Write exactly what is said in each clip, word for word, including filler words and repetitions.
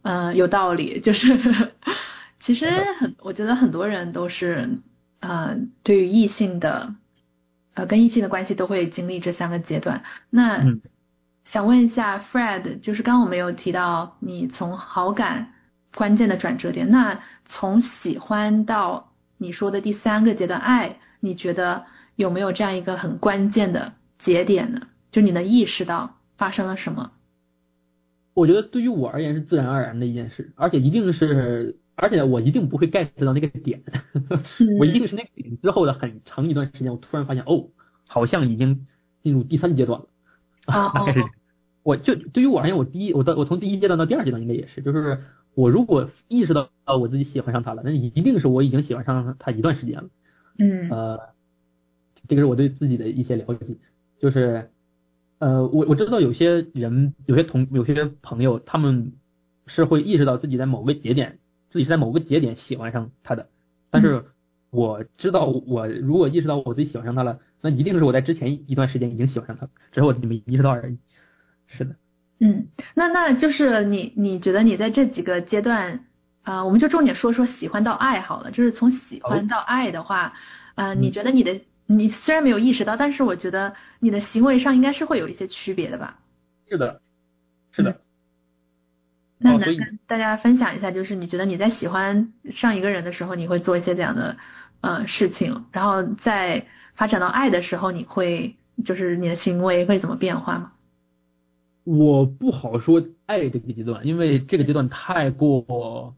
呃，有道理，就是其实很，我觉得很多人都是呃，对于异性的呃跟异性的关系都会经历这三个阶段。那、 嗯、 想问一下 Fred， 就是刚刚我们有提到你从好感关键的转折点，那从喜欢到你说的第三个阶段爱，你觉得有没有这样一个很关键的节点呢？就你能意识到发生了什么？ 我觉得对于我而言是自然而然的一件事，而且一定是，而且我一定不会 get 到那个点，我一定是那个点之后的很长一段时间，我突然发现哦，好像已经进入第三阶段了， 哦、 大概是这样。我就对于我而言，我第一，我到我从第一阶段到第二阶段应该也是，就是我如果意识到我自己喜欢上他了，那一定是我已经喜欢上他一段时间了。 嗯， 呃，这个是我对自己的一些了解，就是。呃，我我知道有些人，有些同有些朋友，他们是会意识到自己在某个节点，自己是在某个节点喜欢上他的。但是我知道，我如果意识到我自己喜欢上他了，那一定是我在之前一段时间已经喜欢上他了，只是我没意识到而已。是的。 嗯，那那就是你你觉得你在这几个阶段，啊、呃，我们就重点说说喜欢到爱好了。就是从喜欢到爱的话，呃，你觉得你的。你虽然没有意识到，但是我觉得你的行为上应该是会有一些区别的吧？ 是的，是的。嗯、 那能跟大家分享一下，就是你觉得你在喜欢上一个人的时候，你会做一些这样的呃事情，然后在发展到爱的时候，你会就是你的行为会怎么变化吗？ 我不好说爱这个阶段，因为这个阶段太过，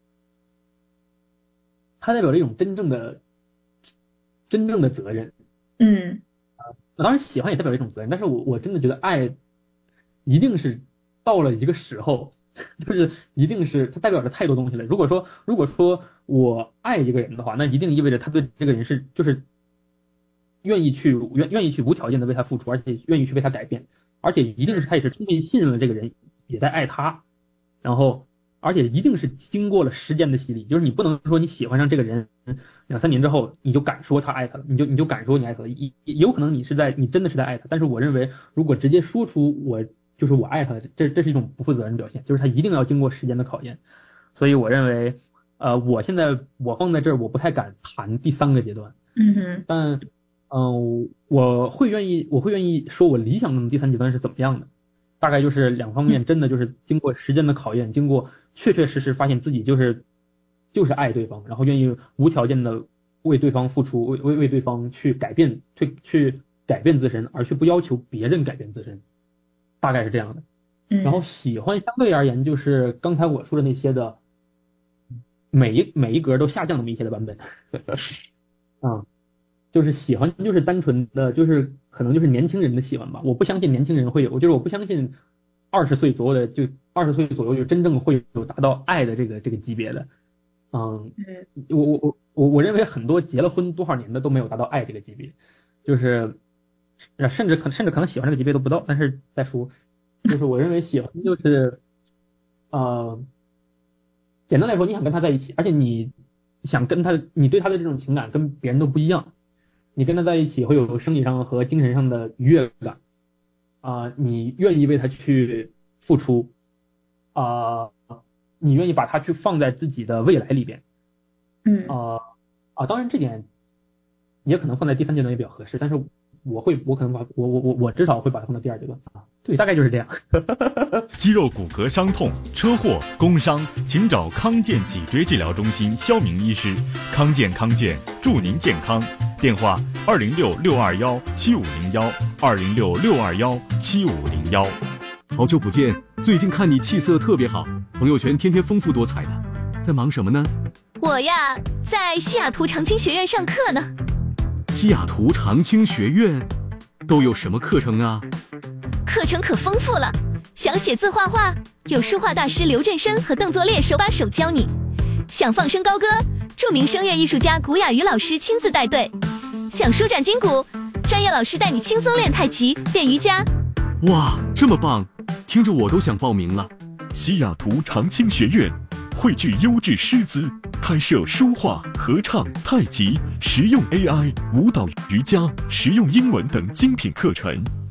它代表了一种真正的。真正的责任， 嗯， 啊，当然喜欢也代表一种责任，但是我我真的觉得爱一定是到了一个时候，就是一定是它代表着太多东西了。如果说如果说我爱一个人的话，那一定意味着他对这个人是就是愿意去愿愿意去无条件的为他付出，而且愿意去为他改变，而且一定是他也是充分信任了这个人，也在爱他，然后。而且一定是经过了时间的洗礼，就是你不能说你喜欢上这个人两三年之后你就敢说他爱他了，你就你就敢说你爱他了，也有可能你是在你真的是在爱他，但是我认为如果直接说出我就是我爱他的，这这是一种不负责任表现，就是他一定要经过时间的考验，所以我认为呃我现在我放在这儿我不太敢谈第三个阶段， 嗯哼， 但嗯、呃、我会愿意我会愿意说我理想中的第三阶段是怎么样的，大概就是两方面，真的就是经过时间的考验，经过确确实实发现自己就是就是爱对方，然后愿意无条件的为对方付出，为为为对方去改变，去去改变自身，而去不要求别人改变自身，大概是这样的。 嗯， 然后喜欢相对而言就是刚才我说的那些的，每一每一格都下降那么一些的版本，啊，就是喜欢就是单纯的就是可能就是年轻人的喜欢吧，我不相信年轻人会有，就是我不相信二十岁左右的就二十岁左右就真正会有达到爱的这个这个级别的，嗯，我我我我我认为很多结了婚多少年的都没有达到爱这个级别，就是甚至可甚至可能喜欢这个级别都不到，但是再说，就是我认为喜欢就是呃，简单来说，你想跟他在一起，而且你想跟他，你对他的这种情感跟别人都不一样，你跟他在一起会有生理上和精神上的愉悦感。啊、呃，你愿意为他去付出，啊、呃，你愿意把他去放在自己的未来里边， 嗯， 啊、呃、啊，当然这点也可能放在第三阶段也比较合适，但是我会，我可能把我我我我至少会把它放到第二阶段啊，对，大概就是这样。 肌肉骨骼伤痛、车祸、工伤，请找康健脊椎治疗中心肖明医师。康健康健，祝您健康。电话：二零六六二幺七五零幺，二零六六二幺七五零幺。 好久不见，最近看你气色特别好，朋友圈天天丰富多彩的，在忙什么呢？ 我呀，在西雅图长青学院上课呢。 西雅图长青学院都有什么课程啊？ 课程可丰富了，想写字画画，有书画大师刘振生和邓作烈手把手教你；想放声高歌，著名声乐艺术家古雅瑜老师亲自带队；想舒展筋骨，专业老师带你轻松练太极、练瑜伽。 哇，这么棒，听着我都想报名了。 西雅图长青学院汇聚优质师资，开设书画、合唱、太极、实用 A I、舞蹈、瑜伽、实用英文等精品课程。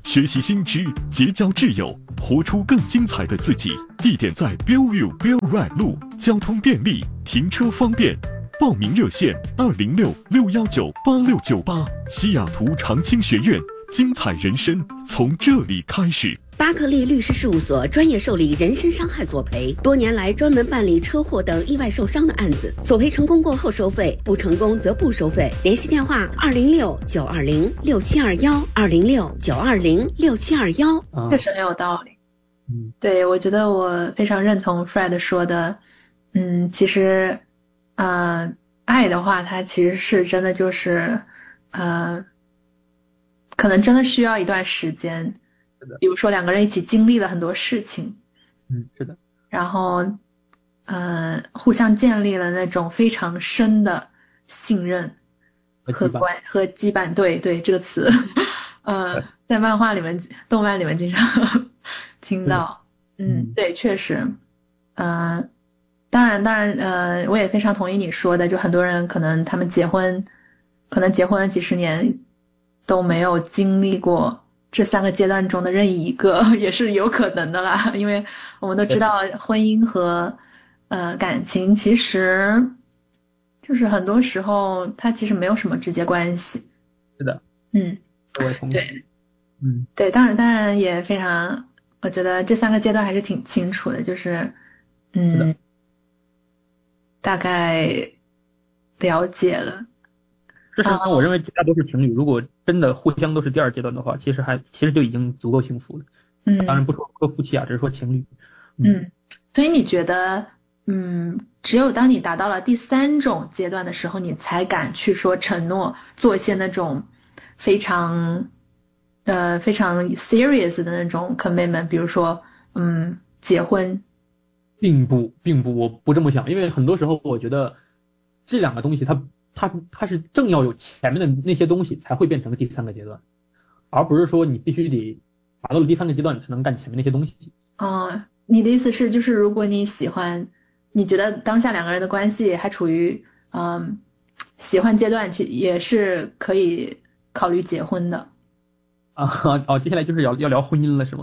学习新知，结交挚友，活出更精彩的自己。地点在 Bellevue Bellride 路，交通便利，停车方便。报名热线二零六六幺九八六九八。西雅图长青学院，精彩人生从这里开始。 巴克利律师事务所专业受理人身伤害索赔，多年来专门办理车祸等意外受伤的案子，索赔成功过后收费，不成功则不收费。联系电话二零六九二零六七二幺二零六九二零六七二幺。 确实很有道理。 嗯， 对，我觉得我非常认同 Fred 说的。嗯，其实，呃，爱的话，它其实是真的就是，呃，可能真的需要一段时间。比如说两个人一起经历了很多事情， 嗯，是的， 然后，呃，互相建立了那种非常深的信任和关和羁绊，对对这个词，呃，在漫画里面、动漫里面经常听到，嗯，对，确实，呃，当然当然，呃，我也非常同意你说的，就很多人可能他们结婚，可能结婚了几十年都没有经历过这三个阶段中的任意一个，也是有可能的啦。因为我们都知道婚姻和呃感情其实就是很多时候它其实没有什么直接关系。 是的， 嗯， 我也同意。 对， 嗯， 对，当然当然也非常，我觉得这三个阶段还是挺清楚的，就是嗯，大概了解了。 事实上，我认为绝大多数情侣，如果真的互相都是第二阶段的话，其实还其实就已经足够幸福了。 嗯， 当然不说说夫妻啊，只是说情侣。 嗯，嗯，所以你觉得，嗯，只有当你达到了第三种阶段的时候，你才敢去说承诺，做一些那种非常呃非常 serious 的那种 commitment， 比如说，嗯，结婚。 并不，并不，我不这么想，因为很多时候我觉得这两个东西它。它它是正要有前面的那些东西才会变成第三个阶段，而不是说你必须得达到了第三个阶段你才能干前面那些东西。 哦，你的意思是就是如果你喜欢，你觉得当下两个人的关系还处于嗯喜欢阶段，其也是可以考虑结婚的。 啊哦，接下来就是要要聊婚姻了是吗？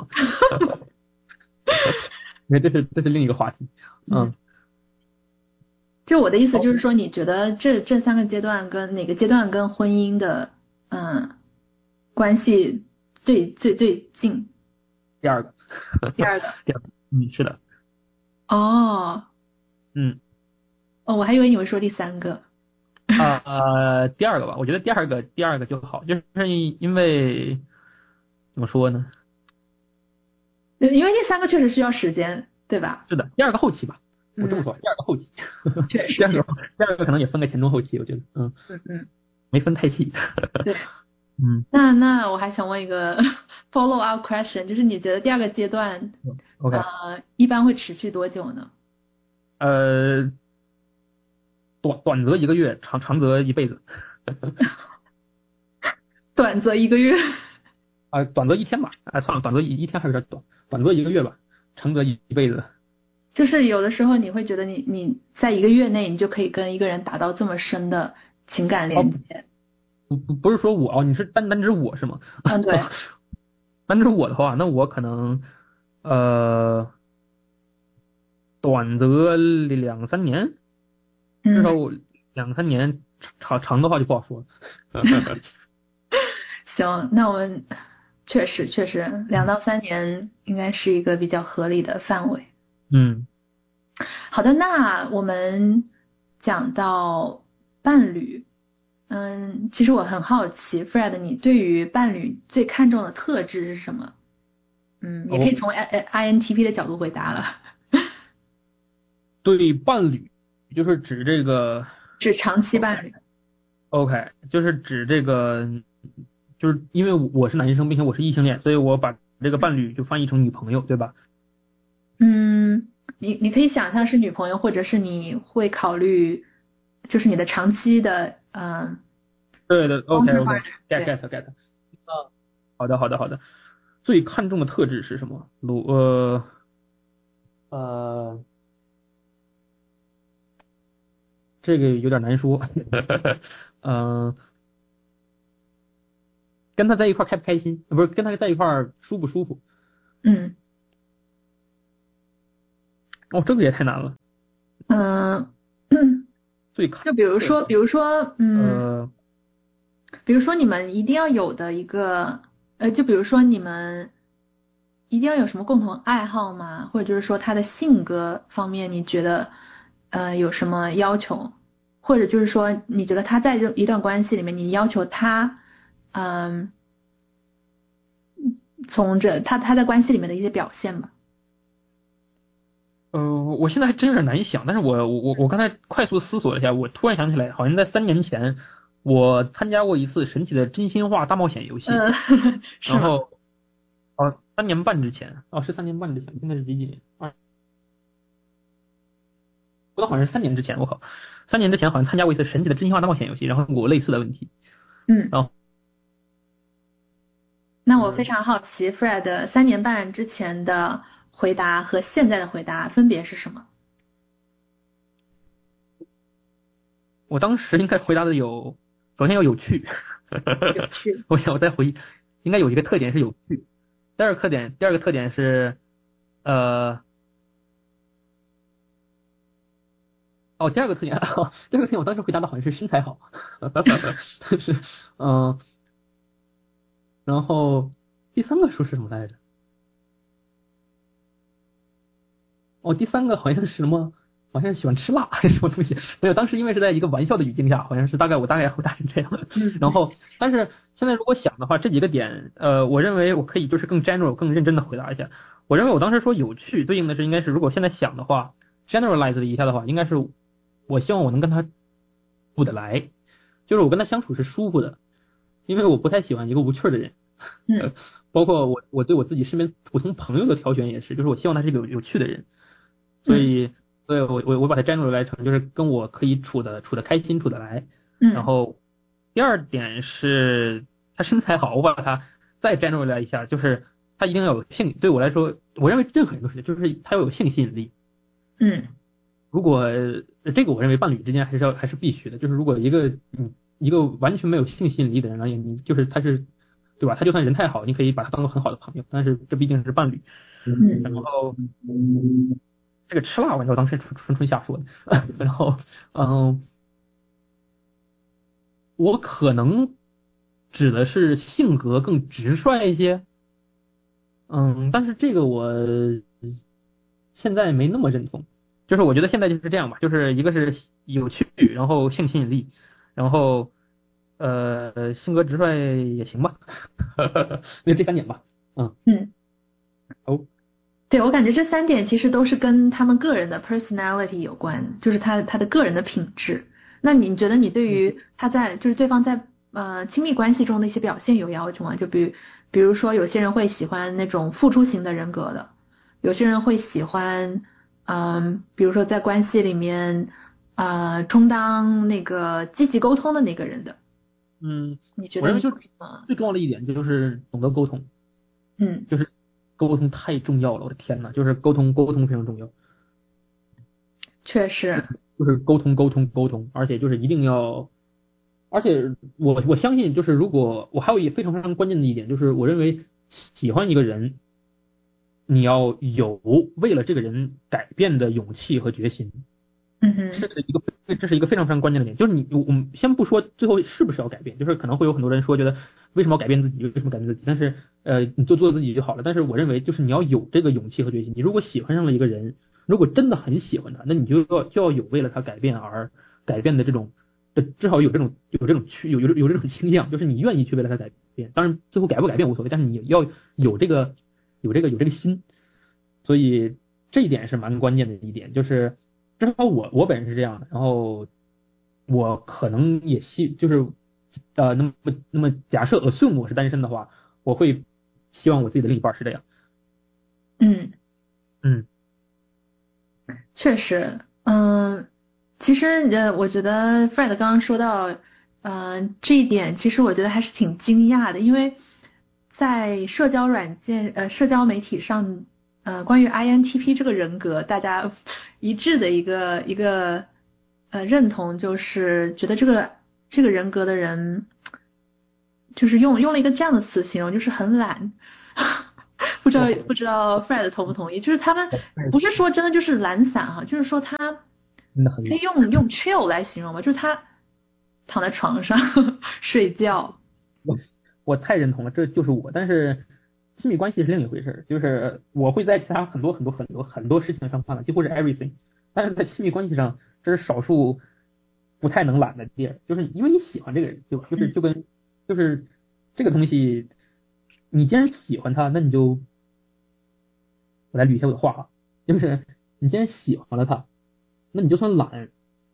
因为这是这是另一个话题。嗯。嗯， 就我的意思就是说，你觉得这这三个阶段跟哪个阶段跟婚姻的嗯关系最最最近？ 第二个。 第二个。 第二个。嗯，是的。 哦。 嗯。 哦，我还以为你会说第三个。 啊呃，第二个吧，我觉得第二个第二个就好，就是因为怎么说呢？ 因为第三个确实需要时间，对吧？ 是的，第二个后期吧。我这么说，第二个后期， 确实， 第二个第二个可能也分个前中后期，我觉得，嗯嗯嗯， 没分太细。 对， 嗯， 那那我还想问一个 follow up question， 就是你觉得第二个阶段 ，OK， 呃，一般会持续多久呢？ 呃，短短则一个月，长长则一辈子。 短则一个月。 啊、呃，短则一天吧，啊、呃，算了，短则一一天还有点短，短则一个月吧，长则一一辈子。 就是有的时候你会觉得你你在一个月内你就可以跟一个人达到这么深的情感连接。 不不不是说我哦，你是单单指我是吗？ 嗯，对。 单指我的话，那我可能呃短则两三年，至少两三年，长长的话就不好说了。 行，那我们确实确实两到三年应该是一个比较合理的范围。 嗯， 好的，那我们讲到伴侣，嗯，其实我很好奇 ，Fred， 你对于伴侣最看重的特质是什么？嗯，也可以从 I I N T P 的角度回答了。 对伴侣，就是指这个， 指长期伴侣。 OK， 就是指这个，就是因为我是男生，并且我是异性恋，所以我把这个伴侣就翻译成女朋友，对吧？ 嗯，你你可以想象是女朋友，或者是你会考虑，就是你的长期的，嗯、呃， 对的 ，OK OK，get get get， 啊，好的好的好的，最看重的特质是什么？鲁呃呃，这个有点难说，嗯、呃， 跟他在一块开不开心，不是跟他在一块舒不舒服。 嗯。 哦，这个也太难了。 嗯嗯。 对， 就比如说，比如说，嗯、 呃， 比如说你们一定要有的一个，呃，就比如说你们一定要有什么共同爱好吗？或者就是说他的性格方面，你觉得呃有什么要求？或者就是说你觉得他在这一段关系里面，你要求他，嗯、从这他他在关系里面的一些表现吧。 呃，我现在还真有点难以想，但是我我我刚才快速思索了一下，我突然想起来，好像在三年前我参加过一次神奇的真心话大冒险游戏， 呃、 然后哦三年半之前，哦是三年半之前，现在是几几年？二，不到好像是三年之前，我靠，三年之前好像参加过一次神奇的真心话大冒险游戏，然后问过类似的问题， 嗯， 然后那我非常好奇 ，Fred 三年半之前的回答和现在的回答分别是什么？ 我当时应该回答的有，首先要有趣， 有趣。 我想我再回忆，应该有一个特点是有趣，第二个特点，第二个特点是，呃，哦，第二个特点，哦、第二个特点我当时回答的好像是身材好，是，嗯、呃，然后第三个说是什么来着？哦，第三个好像是什么？好像是喜欢吃辣还是什么东西？没有，当时因为是在一个玩笑的语境下，好像是大概我大概回答成这样的。然后，但是现在如果想的话，这几个点，呃，我认为我可以就是更 general、更认真的回答一下。我认为我当时说有趣对应的是应该是，如果现在想的话 ，generalize 一下的话，应该是我希望我能跟他处得来，就是我跟他相处是舒服的，因为我不太喜欢一个无趣的人。 嗯， 包括我我对我自己身边普通朋友的挑选也是，就是我希望他是一个有有趣的人。所以，所以我我我把它 general 来成就是跟我可以处的处的开心处得来。 嗯。 然后第二点是他身材好，我把它再 general 来一下，就是他一定要有性，对我来说，我认为任何人都是，就是他要有性吸引力。 嗯。 如果这个我认为伴侣之间还是要还是必须的，就是如果一个嗯一个完全没有性吸引力的人而言，你就是他是对吧？他就算人太好，你可以把他当做很好的朋友，但是这毕竟是伴侣。 嗯。 然后。这个吃辣，我当时纯纯纯瞎说的。然后，嗯，我可能指的是性格更直率一些，嗯，但是这个我现在没那么认同。就是我觉得现在就是这样吧，就是一个是有趣，然后性吸引力，然后呃性格直率也行吧，那这三点吧，嗯嗯， 哦。 对，我感觉这三点其实都是跟他们个人的 personality 有关，就是他他的个人的品质。那你觉得你对于他在就是对方在呃亲密关系中的一些表现有要求吗？就比如比如说有些人会喜欢那种付出型的人格的，有些人会喜欢嗯、呃、比如说在关系里面呃充当那个积极沟通的那个人的。 嗯， 你觉得你我认为就最重要的一点就是懂得沟通。 嗯， 就是沟通太重要了，我的天呐，就是沟通沟通非常重要。 确实， 就是沟通沟通沟通，而且就是一定要，而且我我相信，就是如果我还有一非常非常关键的一点，就是我认为喜欢一个人，你要有为了这个人改变的勇气和决心。 嗯哼， 这是一个这是一个非常非常关键的点，就是你我们先不说最后是不是要改变，就是可能会有很多人说觉得为什么要改变自己，为什么改变自己，但是呃你就做自己就好了。但是我认为就是你要有这个勇气和决心，你如果喜欢上了一个人，如果真的很喜欢他，那你就要就要有为了他改变而改变的这种，至少有这种有这种去有有有这种倾向，就是你愿意去为了他改变。当然最后改不改变无所谓，但是你要有这个有这个有这个心，所以这一点是蛮关键的一点，就是至少我我本人是这样的，然后我可能也希就是呃那么那么假设 assume 我是单身的话，我会希望我自己的另一半是这样。 嗯嗯， 确实，嗯、呃，其实呃，我觉得 Fred 刚刚说到，嗯、呃，这一点其实我觉得还是挺惊讶的，因为在社交软件呃社交媒体上，呃，关于 I N T P 这个人格，大家一致的一个一个呃认同就是觉得这个这个人格的人就是用用了一个这样的词形容，就是很懒。不知道不知道 Fred 同不同意？就是他们不是说真的就是懒散哈，就是说他可以用用 chill 来形容吗？就是他躺在床上睡觉。 我我太认同了，这就是我。但是亲密关系是另一回事，就是我会在其他很多很多很多很多事情上犯懒，几乎是 everything。但是在亲密关系上，这是少数不太能懒的地儿，就是因为你喜欢这个人，对吧？就是就跟就是这个东西。你既然喜欢他，那你就，我来捋一下我的话啊，就是你既然喜欢了他，那你就算懒，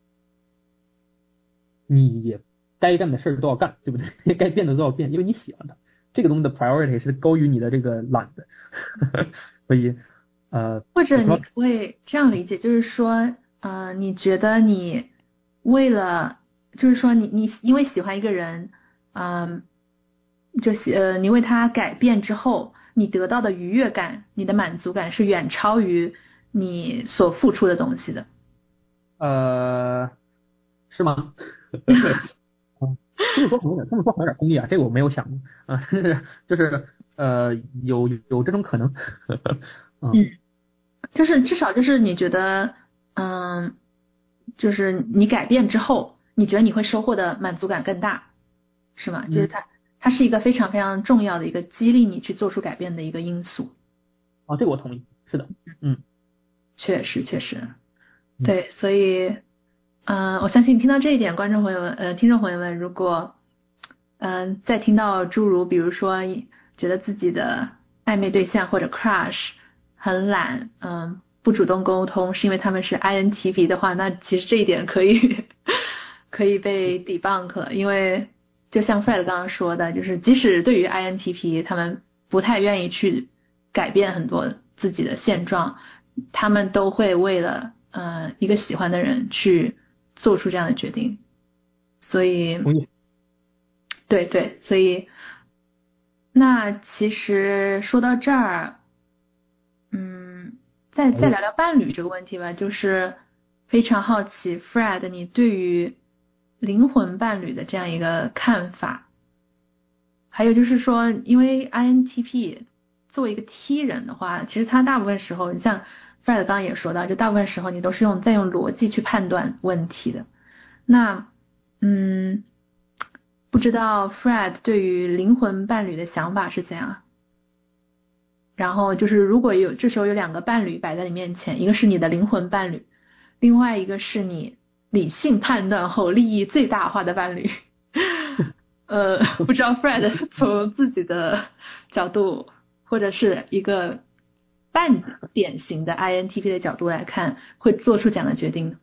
你也该干的事儿都要干，对不对？该变的都要变，因为你喜欢他，这个东西的 priority 是高于你的这个懒的，所以呃， 或者你可以这样理解，就是说，呃，你觉得你为了，就是说你你因为喜欢一个人，嗯、呃。就是呃，你为他改变之后，你得到的愉悦感、你的满足感是远超于你所付出的东西的。 呃，是吗？嗯，这么说可能有点，这么说可能有点功利啊，这个我没有想过啊，就是就是呃，有有这种可能。嗯， 嗯，就是至少就是你觉得，嗯，就是你改变之后，你觉得你会收获的满足感更大，是吗？就是他。嗯，它是一个非常非常重要的一个激励你去做出改变的一个因素。 哦，这个我同意，是的，嗯， 确实确实，对，所以，嗯、呃，我相信听到这一点，观众朋友们，呃，听众朋友们，如果，嗯、呃，再听到诸如比如说觉得自己的暧昧对象或者 crush 很懒，嗯、呃，不主动沟通，是因为他们是 I N T P 的话，那其实这一点可以可以被 debunk， 因为。就像 Fred 刚刚说的，就是即使对于 I N T P 他们不太愿意去改变很多自己的现状，他们都会为了呃一个喜欢的人去做出这样的决定。所以对对，所以那其实说到这儿，嗯，再再聊聊伴侣这个问题吧，就是非常好奇 Fred 你对于灵魂伴侣的这样一个看法，还有就是说，因为 I N T P 作为一个 T 人的话，其实他大部分时候，你像 Fred 刚刚也说到，就大部分时候你都是用在用逻辑去判断问题的。那，嗯，不知道 Fred 对于灵魂伴侣的想法是怎样？然后就是如果有这时候有两个伴侣摆在你面前，一个是你的灵魂伴侣，另外一个是你理性判断后利益最大化的伴侣，呃，不知道 Fred 从自己的角度，或者是一个半典型的 I N T P 的角度来看，会做出这样的决定。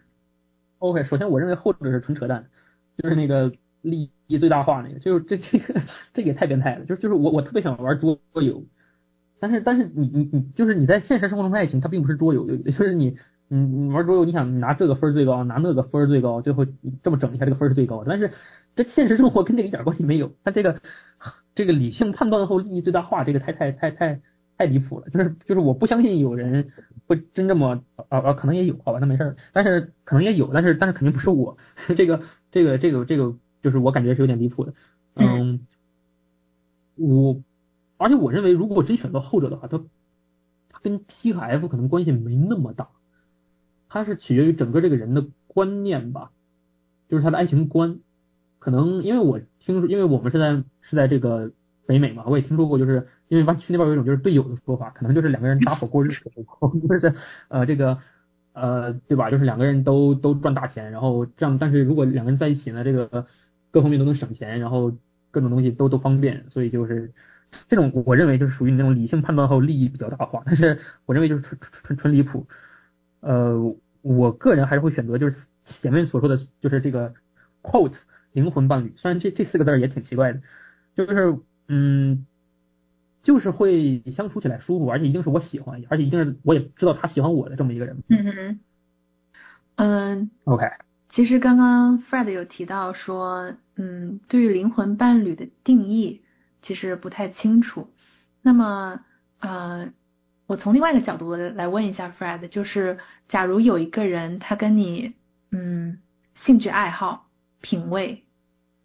OK， 首先我认为后者是纯扯淡，就是那个利益最大化那个，就是这这个这个也太变态了。就是就是我我特别想玩桌游，但是但是你你你就是你在现实生活中的爱情，它并不是桌游，对不对？就是你。你你玩桌游，你想你拿这个分最高，拿那个分最高，最后这么整一下，这个分是最高的。但是这现实生活跟这个一点关系没有。他这个这个理性判断后利益最大化，这个太太太太太离谱了。就是就是我不相信有人会真这么啊啊，可能也有，好吧，那没事儿。但是可能也有，但是但是肯定不是我。这个这个这个这个就是我感觉是有点离谱的。嗯，我而且我认为，如果真选择后者的话，他他跟 T 和 F 可能关系没那么大。它是取决于整个这个人的观念吧，就是他的爱情观。可能因为我听说，因为我们是在是在这个北美嘛，我也听说过，就是因为湾区那边有一种就是队友的说法，可能就是两个人搭伙过日子，就是呃这个呃对吧？就是两个人都都赚大钱，然后这样，但是如果两个人在一起呢，这个各方面都能省钱，然后各种东西都都方便，所以就是这种我认为就是属于那种理性判断后利益比较大化，但是我认为就是纯纯纯离谱。呃，我个人还是会选择就是前面所说的，就是这个 quote 灵魂伴侣。虽然这这四个字也挺奇怪的，就是嗯，就是会相处起来舒服，而且一定是我喜欢，而且一定是我也知道他喜欢我的这么一个人。 嗯哼，嗯 ，OK。 其实刚刚 Fred 有提到说，嗯，对于灵魂伴侣的定义其实不太清楚。那么，呃。我从另外一个角度来问一下 Fred， 就是假如有一个人他跟你嗯兴趣爱好、品味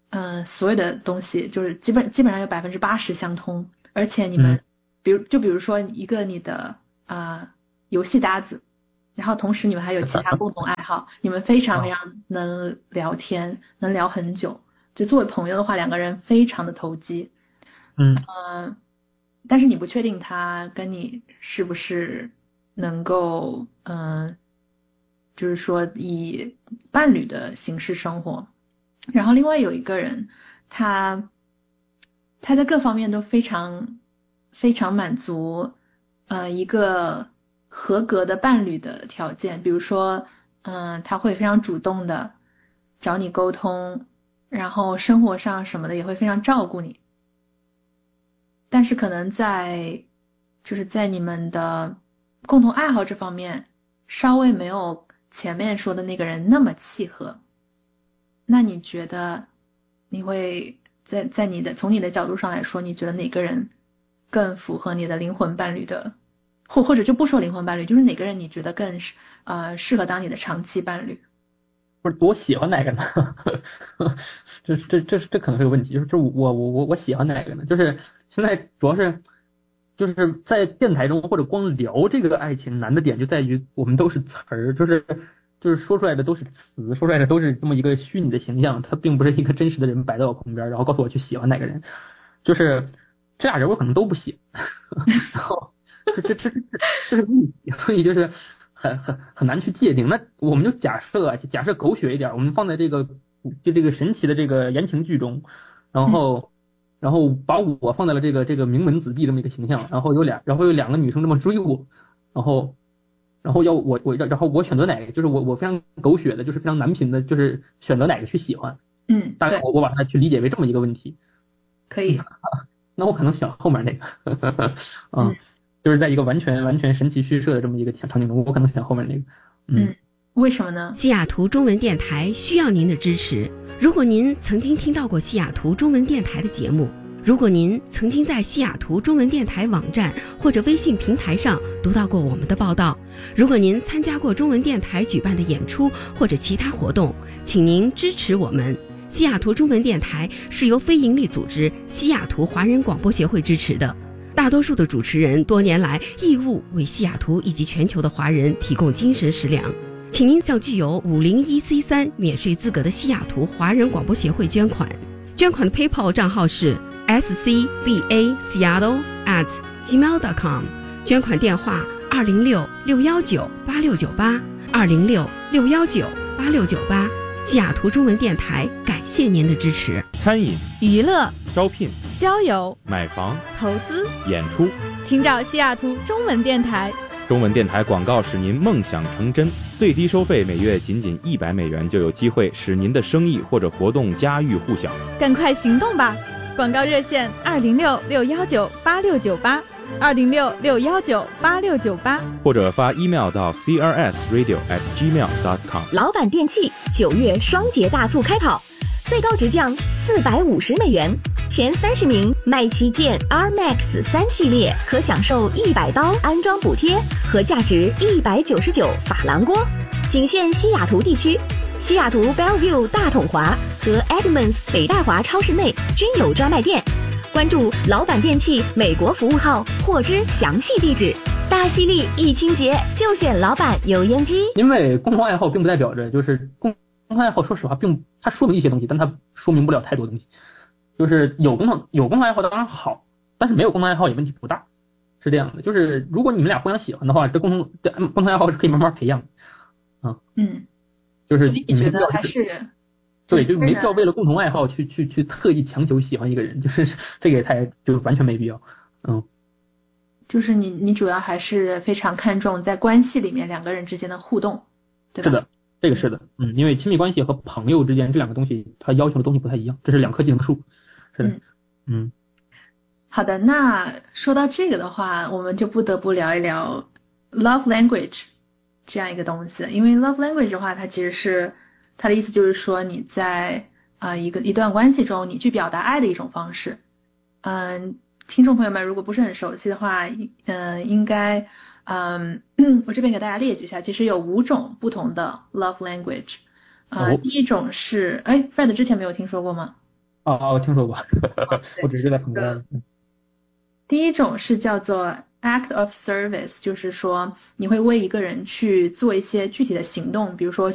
嗯、呃，所有的东西就是基本基本上有百分之八十相通，而且你们，嗯、比如就比如说一个你的呃游戏搭子，然后同时你们还有其他共同爱好，你们非常非常能聊天，能聊很久。就作为朋友的话，两个人非常的投机。 嗯呃，但是你不确定他跟你是不是能够嗯、呃，就是说以伴侣的形式生活。然后另外有一个人，他他在各方面都非常非常满足呃一个合格的伴侣的条件，比如说嗯、呃，他会非常主动的找你沟通，然后生活上什么的也会非常照顾你。但是可能在就是在你们的共同爱好这方面稍微没有前面说的那个人那么契合。那你觉得你会在在你的从你的角度上来说，你觉得哪个人更符合你的灵魂伴侣的，或或者就不说灵魂伴侣，就是哪个人你觉得更呃适合当你的长期伴侣？ 不是我喜欢哪个呢？这这这这可能是个问题，就是这我我我我喜欢哪个呢？就是现在主要是就是在电台中或者光聊这个爱情难的点就在于我们都是词儿，就是就是说出来的都是词，说出来的都是这么一个虚拟的形象，它并不是一个真实的人摆在我旁边，然后告诉我去喜欢哪个人，就是这俩人我可能都不喜欢，然后这这这这这是问题，所以就是很很很难去界定。那我们就假设啊，假设狗血一点，我们放在这个就这个神奇的这个言情剧中，然后。嗯然后把我放在了这个这个名门子弟这么一个形象，然后有俩，然后有两个女生这么追我，然后，然后要我我然后我选择哪个，就是我我非常狗血的，就是非常难评的，就是选择哪个去喜欢。 嗯， 大概我我把它去理解为这么一个问题。 可以。 那我可能选后面那个，嗯，嗯就是在一个完全完全神奇叙事的这么一个场景中，我可能选后面那个。嗯。 嗯为什么呢？ 西雅图中文电台需要您的支持。如果您曾经听到过西雅图中文电台的节目，如果您曾经在西雅图中文电台网站或者微信平台上读到过我们的报道，如果您参加过中文电台举办的演出或者其他活动，请您支持我们。西雅图中文电台是由非营利组织西雅图华人广播协会支持的。大多数的主持人多年来义务为西雅图以及全球的华人提供精神食粮。请您向具有五零一 C 三免税资格的西雅图华人广播协会捐款，捐款的 PayPal 账号是 s c b a seattle at gmail dot com， 捐款电话二零六六幺九八六九八二零六六幺九八六九八。西雅图中文电台感谢您的支持。 餐饮、 娱乐、 招聘、 交友、 买房、 投资、 演出， 请找西雅图中文电台。 中文电台广告使您梦想成真，最低收费每月仅仅一百美元，就有机会使您的生意或者活动家喻户晓。 赶快行动吧！广告热线二零六六幺九八六九八，二零六六幺九八六九八， 或者发 email 到 c r s radio at gmail dot com。 老板电器九月双节大促开跑，最高直降四百五十美元，前三十名买旗舰 R Max 三系列可享受一百刀安装补贴和价值一百九十九珐琅锅，仅限西雅图地区。西雅图 Bellevue 大统华和 Edmonds 北大华超市内均有专卖店。关注老板电器美国服务号，获知详细地址。大犀利一清洁就选老板油烟机。 因为共同爱好并不代表着就是共共同爱好，说实话并它说明一些东西，但它说明不了太多东西。就是有共同有共同爱好当然好，但是没有共同爱好也问题不大，是这样的。就是如果你们俩互相喜欢的话，这共同这共同爱好是可以慢慢培养的。啊， 嗯， 就是你觉得还是对，就没必要为了共同爱好去去去特意强求喜欢一个人，就是这个也太就完全没必要。嗯， 就是你你主要还是非常看重在关系里面两个人之间的互动，对吧？ 是的，这个是的，嗯，因为亲密关系和朋友之间这两个东西，它要求的东西不太一样，这是两棵进行树。是的，嗯。嗯， 好的，那说到这个的话，我们就不得不聊一聊 love language 这样一个东西，因为 love language 的话，它其实是它的意思就是说你在呃一个一段关系中，你去表达爱的一种方式。嗯，听众朋友们如果不是很熟悉的话，嗯、呃，应该嗯，我这边给大家列举一下，其实有五种不同的 love language。呃，哦、第一种是，哎 ，Fred 之前没有听说过吗？ 哦哦，我听说过，我只是在旁边。 第一种是叫做 act of service， 就是说你会为一个人去做一些具体的行动，比如说